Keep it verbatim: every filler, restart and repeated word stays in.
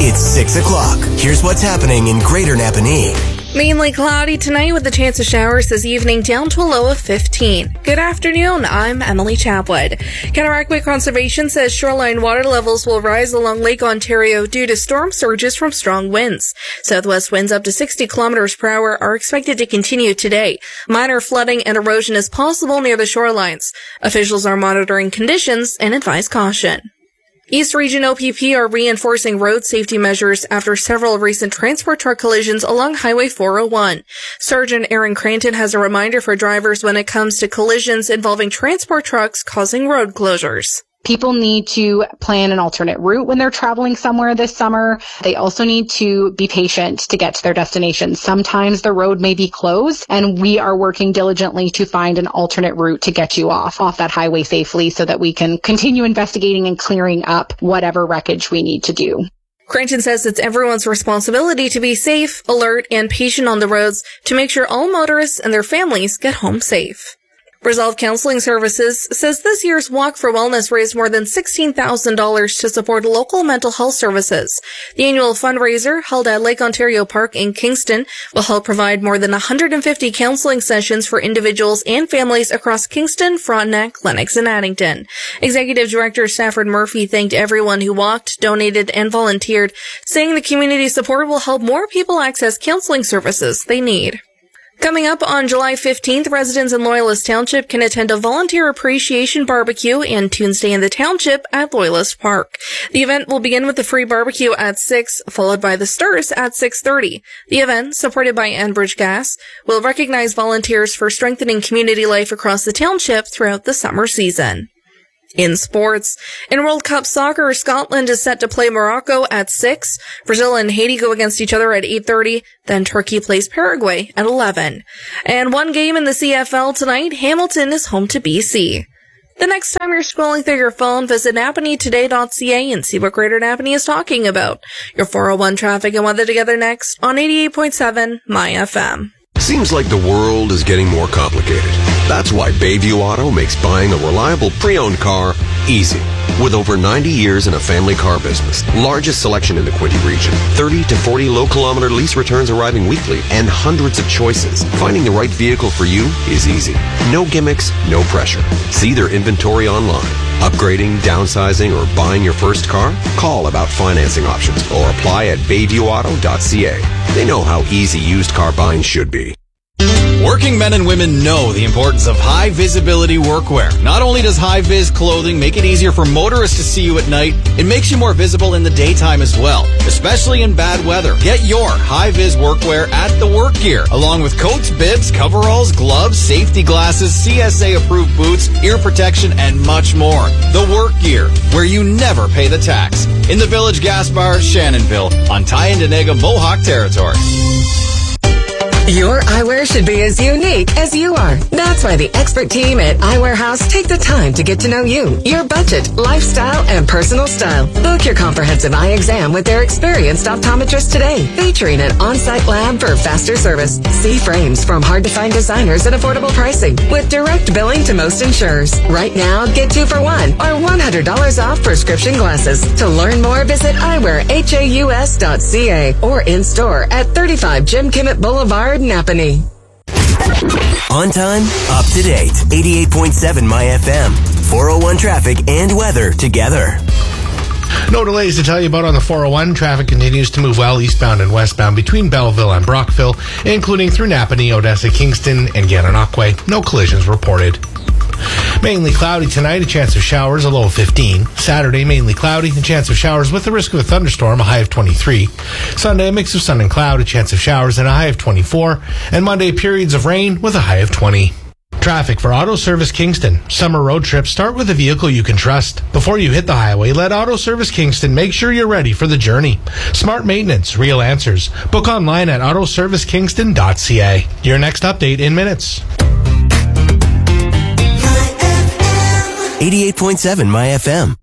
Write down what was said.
It's six o'clock. Here's what's happening in Greater Napanee. Mainly cloudy tonight with a chance of showers this evening, down to a low of fifteen. Good afternoon, I'm Emily Chapwood. Cataraqui Conservation says shoreline water levels will rise along Lake Ontario due to storm surges from strong winds. Southwest winds up to sixty kilometers per hour are expected to continue today. Minor flooding and erosion is possible near the shorelines. Officials are monitoring conditions and advise caution. East Region O P P are reinforcing road safety measures after several recent transport truck collisions along Highway four oh one. Sergeant Aaron Cranton has a reminder for drivers when it comes to collisions involving transport trucks causing road closures. People need to plan an alternate route when they're traveling somewhere this summer. They also need to be patient to get to their destination. Sometimes the road may be closed, and we are working diligently to find an alternate route to get you off, off that highway safely so that we can continue investigating and clearing up whatever wreckage we need to do. Cranton says it's everyone's responsibility to be safe, alert, and patient on the roads to make sure all motorists and their families get home safe. Resolve Counseling Services says this year's Walk for Wellness raised more than sixteen thousand dollars to support local mental health services. The annual fundraiser, held at Lake Ontario Park in Kingston, will help provide more than one hundred fifty counseling sessions for individuals and families across Kingston, Frontenac, Lennox, and Addington. Executive Director Stafford Murphy thanked everyone who walked, donated, and volunteered, saying the community support will help more people access counseling services they need. Coming up on July fifteenth, residents in Loyalist Township can attend a volunteer appreciation barbecue and Tuesday in the Township at Loyalist Park. The event will begin with the free barbecue at six, followed by the stirs at six thirty. The event, supported by Enbridge Gas, will recognize volunteers for strengthening community life across the township throughout the summer season. In sports, in World Cup soccer, Scotland is set to play Morocco at six. Brazil and Haiti go against each other at eight thirty. Then Turkey plays Paraguay at eleven. And one game in the C F L tonight, Hamilton is home to B C. The next time you're scrolling through your phone, visit Napanee Today dot C A and see what Greater Napanee is talking about. Your four oh one traffic and weather together next on eighty-eight point seven My F M. Seems like the world is getting more complicated. That's why Bayview Auto makes buying a reliable pre-owned car easy. With over ninety years in a family car business, largest selection in the Quinte region, thirty to forty low-kilometer lease returns arriving weekly, and hundreds of choices, finding the right vehicle for you is easy. No gimmicks, no pressure. See their inventory online. Upgrading, downsizing, or buying your first car? Call about financing options or apply at bayview auto dot C A. They know how easy used car buying should be. Working men and women know the importance of high-visibility workwear. Not only does high-vis clothing make it easier for motorists to see you at night, it makes you more visible in the daytime as well, especially in bad weather. Get your high-vis workwear at The Work Gear, along with coats, bibs, coveralls, gloves, safety glasses, C S A-approved boots, ear protection, and much more. The Work Gear, where you never pay the tax. In the Village Gas Bar, Shannonville, on Tyendinaga Mohawk territory. Your eyewear should be as unique as you are. That's why the expert team at Eyewear House take the time to get to know you, your budget, lifestyle, and personal style. Book your comprehensive eye exam with their experienced optometrist today, featuring an on-site lab for faster service. See frames from hard-to-find designers at affordable pricing with direct billing to most insurers. Right now, get two for one or one hundred dollars off prescription glasses. To learn more, visit eyewear haus dot c a or in-store at thirty-five Jim Kimmett Boulevard, Napanee. On time, up to date. eighty-eight point seven My F M. four oh one traffic and weather together. No delays to tell you about on the four oh one. Traffic continues to move well eastbound and westbound between Belleville and Brockville, including through Napanee, Odessa, Kingston, and Gananoque. No collisions reported. Mainly cloudy tonight, a chance of showers, a low of fifteen. Saturday, mainly cloudy, a chance of showers with the risk of a thunderstorm, a high of twenty-three. Sunday, a mix of sun and cloud, a chance of showers, and a high of twenty-four. And Monday, periods of rain with a high of twenty. Traffic for Auto Service Kingston. Summer road trips start with a vehicle you can trust. Before you hit the highway, let Auto Service Kingston make sure you're ready for the journey. Smart maintenance, real answers. Book online at auto service kingston dot c a. Your next update in minutes. eighty-eight point seven My F M.